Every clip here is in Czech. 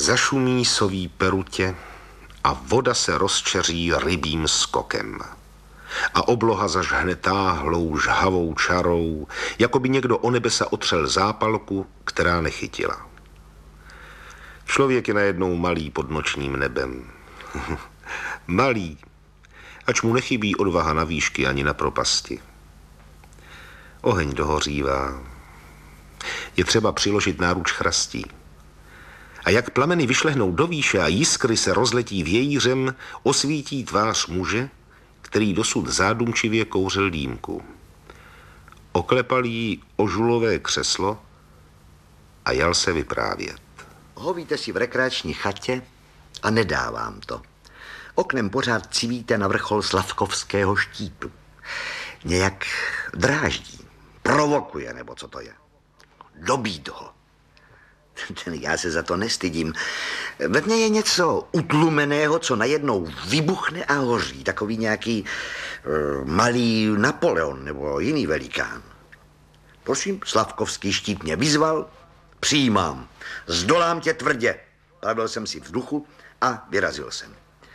Zašumí soví perutě a voda se rozčeří rybím skokem. A obloha zažhne táhlou, žhavou čarou, jako by někdo o nebesa otřel zápalku, která nechytila. Člověk je najednou malý pod nočním nebem. Malý, ač mu nechybí odvaha na výšky ani na propasti. Oheň dohořívá. Je třeba přiložit náruč chrastí. A jak plameny vyšlehnou do výše a jiskry se rozletí vějířem, osvítí tvář muže, který dosud zádumčivě kouřil dýmku. Oklepal jí o žulové křeslo a jal se vyprávět. Hovíte si v rekreační chatě a nedávám to. Oknem pořád civíte na vrchol Slavkovského štítu. Nějak dráždí, provokuje, nebo co to je. Dobít ho. Já se za to nestydím. Ve mně je něco utlumeného, co najednou vybuchne a hoří. Takový nějaký malý Napoleon nebo jiný velikán. Prosím, Slavkovský štít mě vyzval, přijímám. Zdolám tě tvrdě. Pravil jsem si v duchu a vyrazil jsem.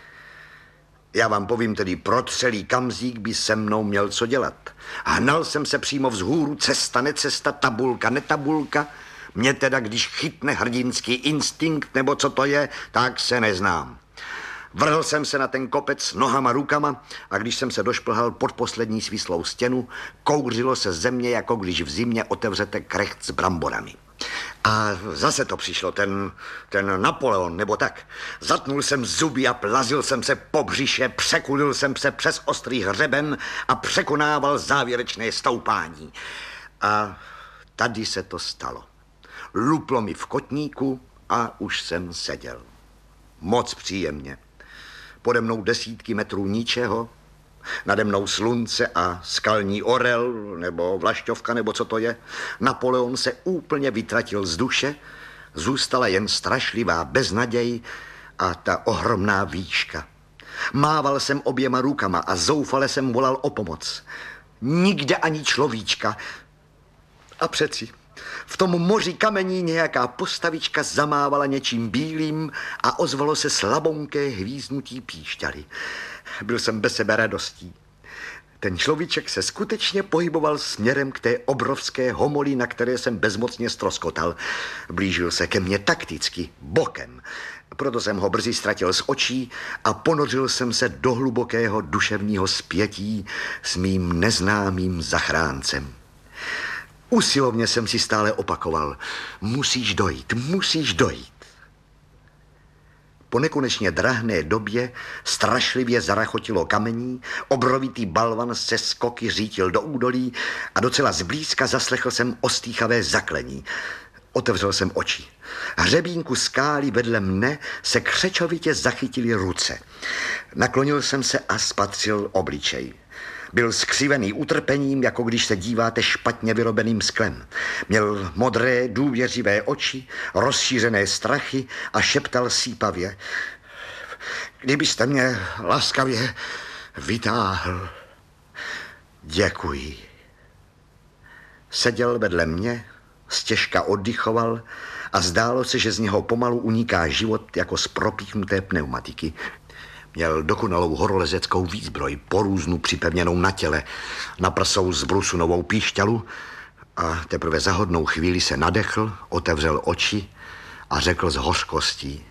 Já vám povím tedy, protřelý kamzík by se mnou měl co dělat. Hnal jsem se přímo vzhůru, cesta, necesta, tabulka, netabulka. Mě teda, když chytne hrdinský instinkt, nebo co to je, tak se neznám. Vrhl jsem se na ten kopec nohama, rukama a když jsem se došplhal pod poslední svislou stěnu, kouřilo se země, jako když v zimě otevřete krecht s bramborami. A zase to přišlo, ten Napoleon, nebo tak. Zatnul jsem zuby a plazil jsem se po břiše, překulil jsem se přes ostrý hřeben a překonával závěrečné stoupání. A tady se to stalo. Luplo mi v kotníku a už jsem seděl. Moc příjemně. Pode mnou desítky metrů ničeho, nade mnou slunce a skalní orel, nebo vlašťovka, nebo co to je. Napoleon se úplně vytratil z duše, zůstala jen strašlivá beznaděj a ta ohromná výška. Mával jsem oběma rukama a zoufale jsem volal o pomoc. Nikde ani človíčka. A přeci v tom moři kamení nějaká postavička zamávala něčím bílým a ozvalo se slabonké hvíznutí píšťaly. Byl jsem bez sebe radostí. Ten človíček se skutečně pohyboval směrem k té obrovské homoli, na které jsem bezmocně ztroskotal. Blížil se ke mně takticky, bokem. Proto jsem ho brzy ztratil z očí a ponořil jsem se do hlubokého duševního spětí s mým neznámým zachráncem. Usilovně jsem si stále opakoval, musíš dojít, musíš dojít. Po nekonečně drahné době strašlivě zarachotilo kamení, obrovitý balvan se skoky řítil do údolí a docela zblízka zaslechl jsem ostýchavé zaklení. Otevřel jsem oči. Hřebínku skály vedle mne se křečovitě zachytily ruce. Naklonil jsem se a spatřil obličej. Byl skřivený utrpením, jako když se díváte špatně vyrobeným sklem. Měl modré, důvěřivé oči, rozšířené strachy a šeptal sípavě. Kdybyste mě laskavě vytáhl. Děkuji. Seděl vedle mě, stěžka oddychoval a zdálo se, že z něho pomalu uniká život jako z propíchnuté pneumatiky. Měl dokonalou horolezeckou výzbroj, porůznu připevněnou na těle, na prsou zbrusu novou píšťalu a teprve za hodnou chvíli se nadechl, otevřel oči a řekl s hořkostí.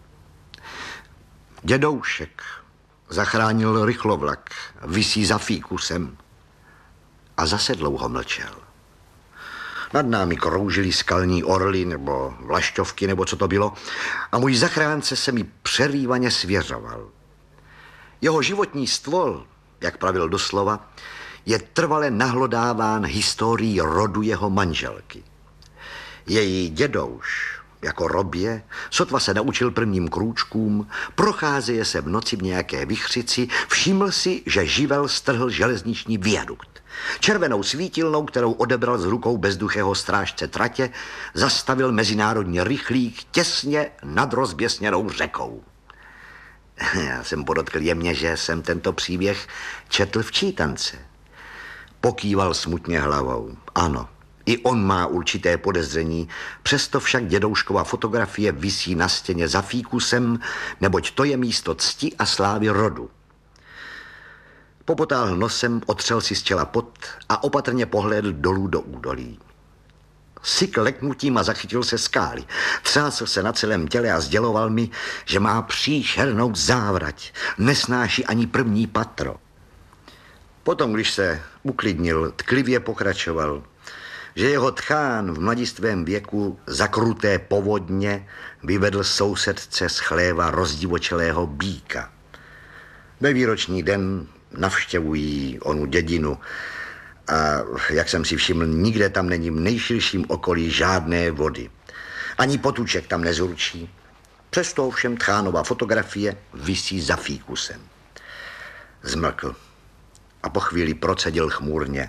Dědoušek zachránil rychlovlak, visí za fíkusem. A zase dlouho mlčel. Nad námi kroužily skalní orly nebo vlašťovky, nebo co to bylo, a můj zachránce se mi přerývaně svěřoval. Jeho životní stvol, jak pravil doslova, je trvale nahlodáván historií rodu jeho manželky. Její dědouš, jako robě, sotva se naučil prvním krůčkům, procházeje se v noci v nějaké vichřici, všiml si, že živel strhl železniční viadukt. Červenou svítilnou, kterou odebral z rukou bezduchého strážce tratě, zastavil mezinárodní rychlík těsně nad rozběsněnou řekou. Já jsem podotkl jemně, že jsem tento příběh četl v čítance. Pokýval smutně hlavou. Ano, I on má určité podezření, přesto však dědouškova fotografie visí na stěně za fíkusem, neboť to je místo cti a slávy rodu. Popotáhl nosem, otřel si z čela pot a opatrně pohlédl dolů do údolí. Syk leknutím a zachytil se skály. Třásl se na celém těle a sděloval mi, že má příšernou závrať. Nesnáší ani první patro. Potom, když se uklidnil, tklivěě pokračoval, že jeho tchán v mladistvém věku za kruté povodně vyvedl sousedce z chléva rozdivočelého býka. Ve výroční den navštěvují onu dědinu a, jak jsem si všiml, nikde tam není v nejširším okolí žádné vody. Ani potůček tam nezurčí. Přesto ovšem tchánova fotografie visí za fíkusem. Zmlkl a po chvíli procedil chmurně.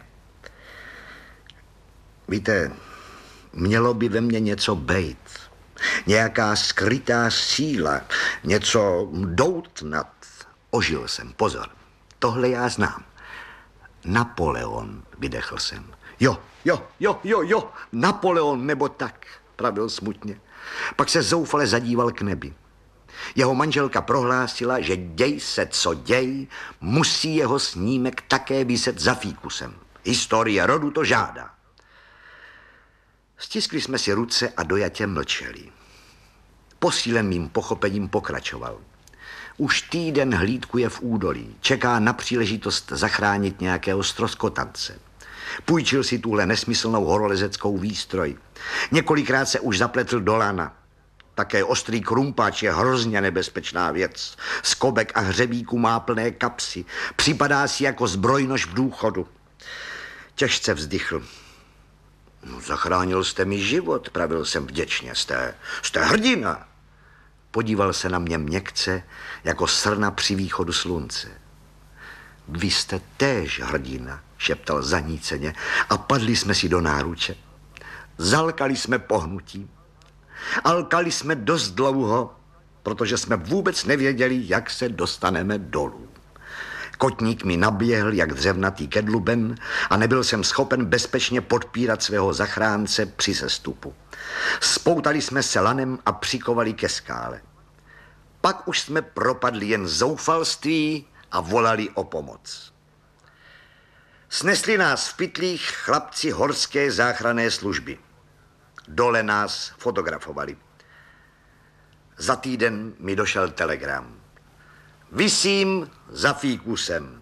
Víte, mělo by ve mně něco bejt. Nějaká skrytá síla, něco doutnat. Ožil jsem, pozor, tohle já znám. Napoleon, vydechl jsem. Jo, Napoleon nebo tak, pravil smutně. Pak se zoufale zadíval k nebi. Jeho manželka prohlásila, že děj se co děj, musí jeho snímek také viset za fíkusem. Historie rodu to žádá. Stiskli jsme si ruce a dojatě mlčeli. Posílen mým pochopením pokračoval. Už týden hlídkuje v údolí, čeká na příležitost zachránit nějakého ztroskotance. Půjčil si tuhle nesmyslnou horolezeckou výstroj. Několikrát se už zapletl do lana. Také ostrý krumpáč je hrozně nebezpečná věc. Skobek a hřebíku má plné kapsy. Připadá si jako zbrojnož v důchodu. Těžce vzdychl. No, zachránil jste mi život, pravil jsem vděčně. Jste hrdina. Podíval se na mě měkce, jako srna při východu slunce. Vy jste též hrdina, šeptal zaníceně a padli jsme si do náruče. Zalkali jsme pohnutím. Alkali jsme dost dlouho, protože jsme vůbec nevěděli, jak se dostaneme dolů. Kotník mi naběhl jak dřevnatý kedluben a nebyl jsem schopen bezpečně podpírat svého zachránce při sestupu. Spoutali jsme se lanem a přikovali ke skále. Pak už jsme propadli jen zoufalství a volali o pomoc. Snesli nás v pytlích chlapci horské záchranné služby. Dole nás fotografovali. Za týden mi došel telegram. Visím za fíkusem.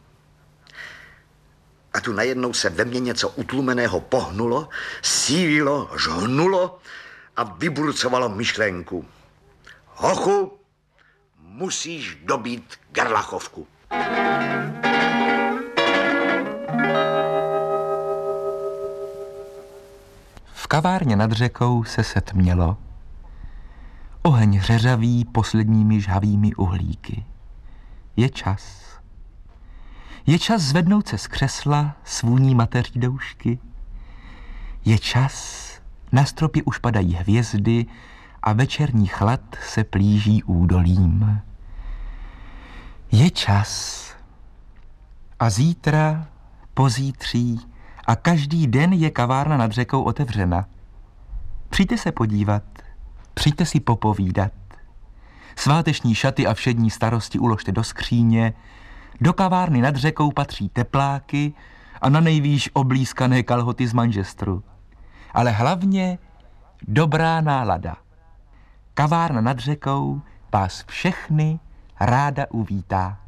A tu najednou se ve mně něco utlumeného pohnulo, sílilo, žhnulo a vyburcovalo myšlenku. Hochu, musíš dobít Gerlachovku. V kavárně nad řekou se setmělo. Oheň řeřaví posledními žhavými uhlíky. Je čas. Je čas zvednout se z křesla s vůní mateří doušky. Je čas, na stropě už padají hvězdy a večerní chlad se plíží údolím. Je čas. A zítra, pozítří a každý den je kavárna nad řekou otevřena. Přijďte se podívat, přijďte si popovídat. Sváteční šaty a všední starosti uložte do skříně, do kavárny nad řekou patří tepláky a na nejvýš oblízkané kalhoty z Manchesteru. Ale hlavně dobrá nálada. Kavárna nad řekou vás všechny ráda uvítá.